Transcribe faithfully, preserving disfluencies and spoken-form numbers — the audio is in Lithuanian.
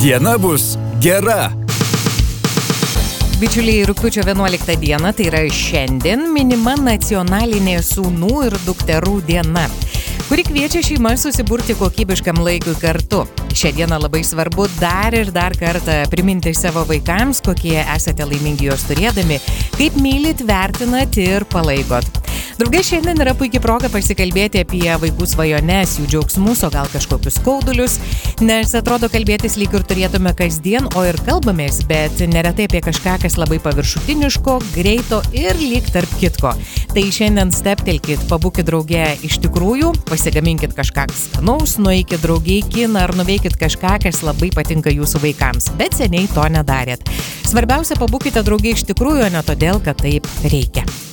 Diena bus gera. Bičiuliai, rugpjūčio vienuoliktą dieną, tai yra šiandien, minima nacionalinė sūnų ir dukterų diena, kuri kviečia šeimas susiburti kokybiškam laikui kartu. Šią dieną labai svarbu dar ir dar kartą priminti savo vaikams, kokie esate laimingi juos turėdami, kaip mylit, vertinat ir palaikot. Drauge, šiandien yra puikia proga pasikalbėti apie vaikų svajones, jų džiaugsmus, o gal kažkokius skaudulius, nes atrodo kalbėtis lyg ir turėtume kasdien, o ir kalbamės, bet neretai apie kažką, kas labai paviršutiniško, greito ir lyg tarp kitko. Tai šiandien steptelkit, pabūkit drauge iš tikrųjų, pasigaminkit kažką skanaus, nueikit drauge į kiną ar nuveikit kažką, kas labai patinka jūsų vaikams, bet seniai to nedarėt. Svarbiausia, pabūkite drauge iš tikrųjų, o ne todėl, kad taip reikia.